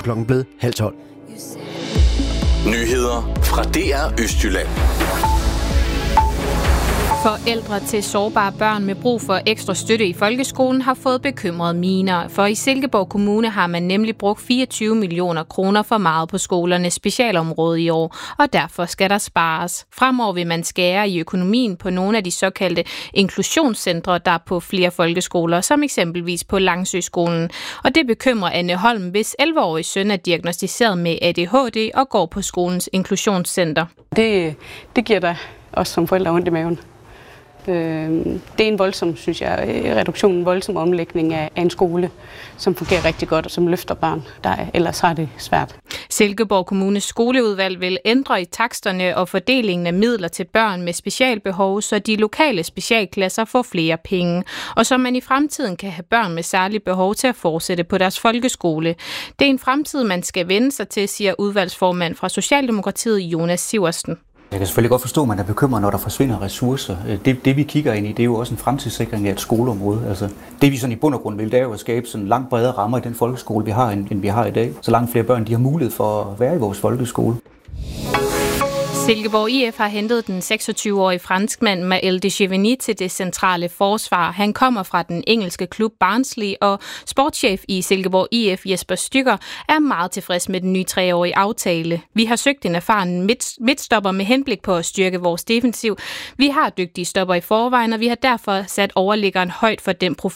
klokken blevet 11:30. Nyheder fra DR Østjylland. Forældre til sårbare børn med brug for ekstra støtte i folkeskolen har fået bekymrede miner, for i Silkeborg Kommune har man nemlig brugt 24 millioner kroner for meget på skolernes specialområde i år, og derfor skal der spares. Fremover vil man skære i økonomien på nogle af de såkaldte inklusionscentre, der er på flere folkeskoler, som eksempelvis på Langsøskolen. Og det bekymrer Anne Holm, hvis 11-årig søn er diagnosticeret med ADHD og går på skolens inklusionscenter. Det giver dig også som forældre ondt i maven. Det er en voldsom, synes jeg, reduktion, en voldsom omlægning af en skole, som fungerer rigtig godt og som løfter børn, der ellers har det svært. Silkeborg Kommunes skoleudvalg vil ændre i taksterne og fordelingen af midler til børn med specialbehov, så de lokale specialklasser får flere penge, og så man i fremtiden kan have børn med særlige behov til at fortsætte på deres folkeskole. Det er en fremtid, man skal vende sig til, siger udvalgsformand fra Socialdemokratiet, Jonas Sivertsen. Jeg kan selvfølgelig godt forstå, at man er bekymret, når der forsvinder ressourcer. Det vi kigger ind i, det er jo også en fremtidssikring af et skoleområde. Altså, det vi sådan i bund og grund vil, det er jo at skabe sådan langt bredere rammer i den folkeskole, vi har, end vi har i dag. Så langt flere børn, de har mulighed for at være i vores folkeskole. Silkeborg IF har hentet den 26-årige franskmand Maël de Chevigny til det centrale forsvar. Han kommer fra den engelske klub Barnsley, og sportschef i Silkeborg IF Jesper Stykker er meget tilfreds med den nye 3-årige aftale. Vi har søgt en erfaren midtstopper med henblik på at styrke vores defensiv. Vi har dygtige stopper i forvejen, og vi har derfor sat overliggeren højt for den profil,